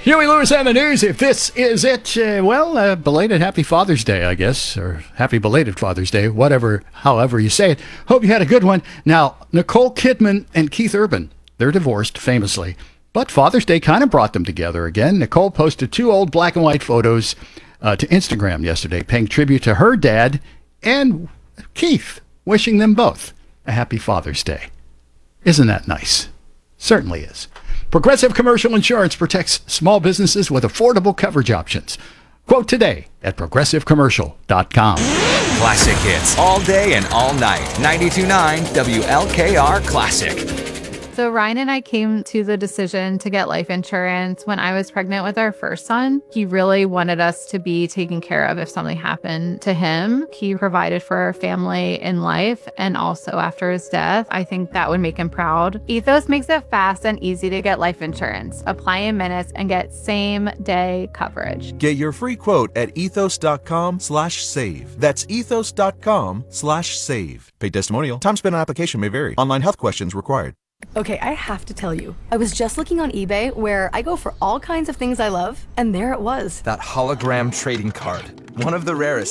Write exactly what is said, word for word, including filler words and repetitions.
Huey Lewis and the News. If this is it, uh, well, uh, belated Happy Father's Day, I guess, or Happy Belated Father's Day, whatever, however you say it. Hope you had a good one. Now, Nicole Kidman and Keith Urban, they're divorced famously, but Father's Day kind of brought them together again. Nicole posted two old black and white photos uh, to Instagram yesterday, paying tribute to her dad and Keith, wishing them both a happy Father's Day. Isn't that nice? Certainly is. Progressive Commercial Insurance protects small businesses with affordable coverage options. Quote today at progressive commercial dot com. Classic hits all day and all night. ninety-two point nine W L K R Classic. So Ryan and I came to the decision to get life insurance when I was pregnant with our first son. He really wanted us to be taken care of if something happened to him. He provided for our family in life and also after his death. I think that would make him proud. Ethos makes it fast and easy to get life insurance. Apply in minutes and get same day coverage. Get your free quote at ethos.com slash save. That's ethos.com slash save. Paid testimonial. Time spent on application may vary. Online health questions required. Okay, I have to tell you, I was just looking on eBay where I go for all kinds of things I love, and there it was. That hologram trading card. One of the rarest.